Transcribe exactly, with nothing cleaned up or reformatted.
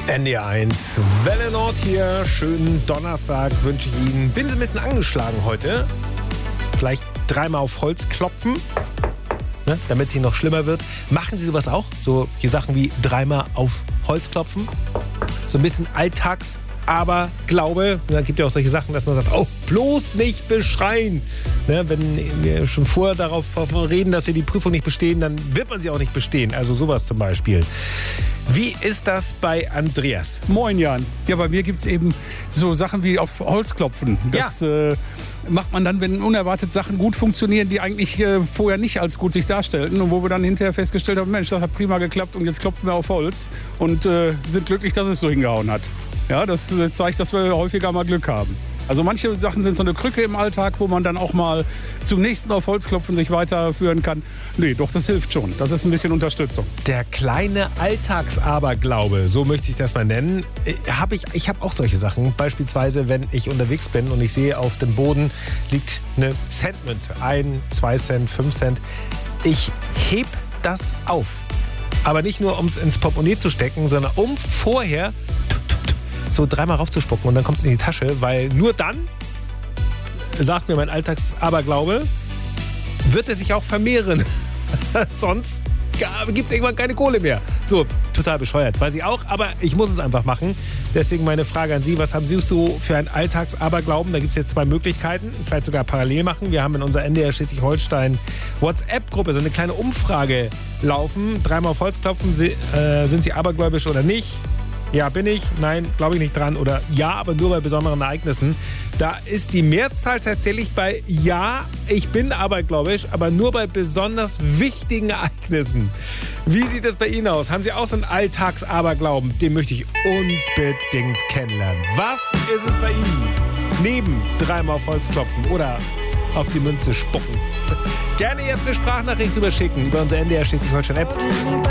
N D R eins, Welle Nord hier. Schönen Donnerstag wünsche ich Ihnen. Bin so ein bisschen angeschlagen heute. Vielleicht dreimal auf Holz klopfen, ne, damit es Ihnen noch schlimmer wird. Machen Sie sowas auch? So die Sachen wie dreimal auf Holz klopfen? So ein bisschen Alltags- aber Glaube, da gibt ja auch solche Sachen, dass man sagt, oh, bloß nicht beschreien. Ne, wenn wir schon vorher darauf reden, dass wir die Prüfung nicht bestehen, dann wird man sie auch nicht bestehen. Also sowas zum Beispiel. Wie ist das bei Andreas? Moin Jan. Ja, bei mir gibt es eben so Sachen wie auf Holz klopfen. Das ja. äh, macht man dann, wenn unerwartet Sachen gut funktionieren, die eigentlich äh, vorher nicht als gut sich darstellten. Und wo wir dann hinterher festgestellt haben, Mensch, das hat prima geklappt und jetzt klopfen wir auf Holz. Und äh, sind glücklich, dass es so hingehauen hat. Ja, das äh, zeigt, dass wir häufiger mal Glück haben. Also manche Sachen sind so eine Krücke im Alltag, wo man dann auch mal zum nächsten auf Holz klopfen sich weiterführen kann. Nee, doch, das hilft schon. Das ist ein bisschen Unterstützung. Der kleine Alltagsaberglaube, so möchte ich das mal nennen. Hab ich ich habe auch solche Sachen. Beispielsweise, wenn ich unterwegs bin und ich sehe, auf dem Boden liegt eine Centmünze. Ein, zwei Cent, fünf Cent. Ich heb das auf. Aber nicht nur, um es ins Portemonnaie zu stecken, sondern um vorher so dreimal raufzuspucken und dann kommt es in die Tasche, weil nur dann, sagt mir mein Alltagsaberglaube, wird es sich auch vermehren. Sonst gibt es irgendwann keine Kohle mehr. So, total bescheuert, weiß ich auch, aber ich muss es einfach machen. Deswegen meine Frage an Sie, was haben Sie so für einen Alltagsaberglauben? Da gibt es jetzt zwei Möglichkeiten, vielleicht sogar parallel machen. Wir haben in unserer N D R Schleswig-Holstein WhatsApp-Gruppe so eine kleine Umfrage laufen. Dreimal auf Holz klopfen, äh, sind Sie abergläubisch oder nicht? Ja, bin ich. Nein, glaube ich nicht dran. Oder ja, aber nur bei besonderen Ereignissen. Da ist die Mehrzahl tatsächlich bei ja, ich bin abergläubisch, aber nur bei besonders wichtigen Ereignissen. Wie sieht das bei Ihnen aus? Haben Sie auch so einen Alltagsaberglauben? Den möchte ich unbedingt kennenlernen. Was ist es bei Ihnen? Neben dreimal auf Holz klopfen oder auf die Münze spucken. Gerne jetzt eine Sprachnachricht überschicken über unsere N D R Schleswig-Holstein-App.